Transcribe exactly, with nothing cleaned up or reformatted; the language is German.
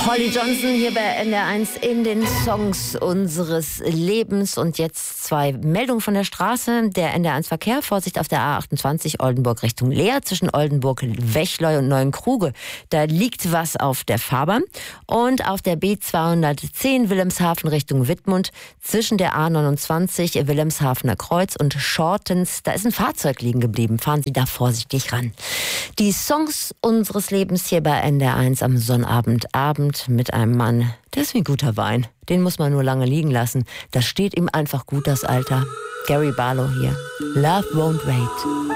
Holly Johnson hier bei N D R eins in den Songs unseres Lebens. Und jetzt zwei Meldungen von der Straße. Der N D R eins Verkehr, Vorsicht auf der A achtundzwanzig Oldenburg Richtung Leer zwischen Oldenburg, Wechleu und Neuenkruge. Da liegt was auf der Fahrbahn. Und auf der B zweihundertzehn Wilhelmshaven Richtung Wittmund zwischen der A neunundzwanzig Wilhelmshavener Kreuz und Shortens. Da ist ein Fahrzeug liegen geblieben. Fahren Sie da vorsichtig ran. Die Songs unseres Lebens hier bei N D R eins am Sonnabendabend mit einem Mann, der ist wie ein guter Wein. Den muss man nur lange liegen lassen. Das steht ihm einfach gut, das Alter. Gary Barlow hier. Love won't wait.